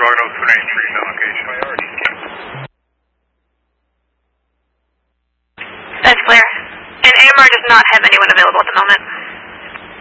Bravo 3, trees allocation. That's clear. And AMR does not have anyone available at the moment.